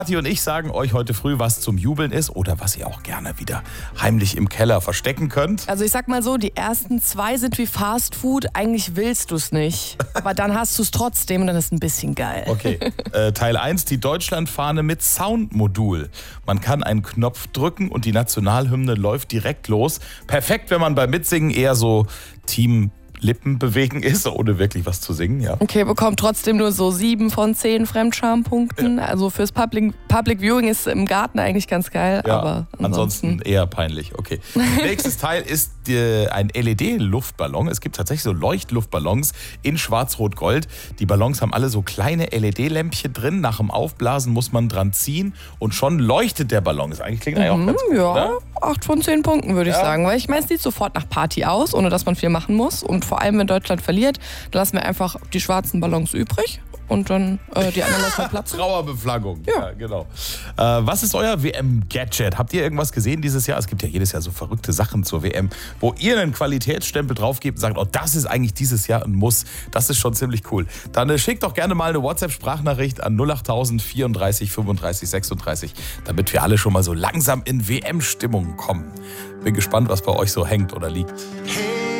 Kathi und ich sagen euch heute früh, was zum Jubeln ist oder was ihr auch gerne wieder heimlich im Keller verstecken könnt. Also ich sag mal so, die ersten 2 sind wie Fast Food. Eigentlich willst du es nicht, aber dann hast du es trotzdem und dann ist es ein bisschen geil. Okay, Teil 1, die Deutschlandfahne mit Soundmodul. Man kann einen Knopf drücken und die Nationalhymne läuft direkt los. Perfekt, wenn man beim Mitsingen eher so Team Lippen bewegen ist, ohne wirklich was zu singen, ja. Okay, bekommt trotzdem nur so 7 von 10 Fremdscham-Punkten. Ja. Also fürs Public Viewing ist im Garten eigentlich ganz geil, ja, aber ansonsten eher peinlich. Okay. Nächstes Teil ist ein LED-Luftballon. Es gibt tatsächlich so Leuchtluftballons in Schwarz-Rot-Gold. Die Ballons haben alle so kleine LED-Lämpchen drin. Nach dem Aufblasen muss man dran ziehen und schon leuchtet der Ballon. Das eigentlich klingt eigentlich auch ganz gut, ja, oder? 8 von 10 Punkten würde ich sagen. Weil ich meine, es sieht sofort nach Party aus, ohne dass man viel machen muss. Und vor allem, wenn Deutschland verliert, dann lassen wir einfach die schwarzen Ballons übrig und dann die anderen lassen wir platzen. Trauerbeflaggung. Ja, genau. Was ist euer WM-Gadget? Habt ihr irgendwas gesehen dieses Jahr? Es gibt ja jedes Jahr so verrückte Sachen zur WM, wo ihr einen Qualitätsstempel draufgebt und sagt, oh, das ist eigentlich dieses Jahr ein Muss. Das ist schon ziemlich cool. Dann schickt doch gerne mal eine WhatsApp-Sprachnachricht an 08000 34 35 36, damit wir alle schon mal so langsam in WM-Stimmung kommen. Bin gespannt, was bei euch so hängt oder liegt. Hey.